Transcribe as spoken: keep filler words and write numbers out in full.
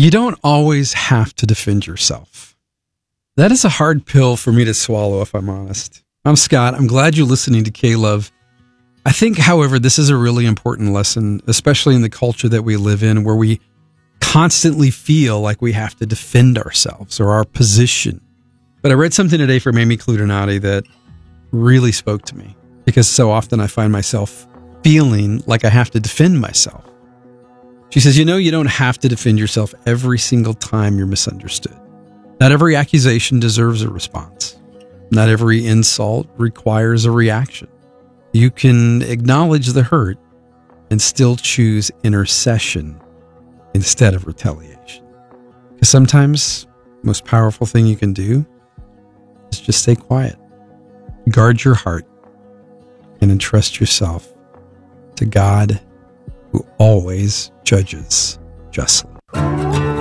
You don't always have to defend yourself. That is a hard pill for me to swallow, if I'm honest. I'm Scott. I'm glad you're listening to K-Love. I think, however, this is a really important lesson, especially in the culture that we live in, where we constantly feel like we have to defend ourselves or our position. But I read something today from Amy Cludinati that really spoke to me, because so often I find myself feeling like I have to defend myself. She says, you know, you don't have to defend yourself every single time you're misunderstood. Not every accusation deserves a response. Not every insult requires a reaction. You can acknowledge the hurt and still choose intercession instead of retaliation. Because sometimes the most powerful thing you can do is just stay quiet. Guard your heart and entrust yourself to God, who always judges justly.